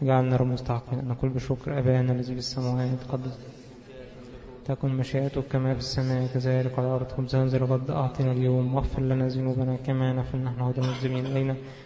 اجعلنا رب مستحقين أن نقول بشكر أبانا الذي في السماوات قدس تكن مشيئتك كما في السماء كذلك على الأرض. خبزنا الذي غد أعطنا اليوم، واغفر لنا ذنوبنا كما نغفر نحن أيضا المذنبين إلينا،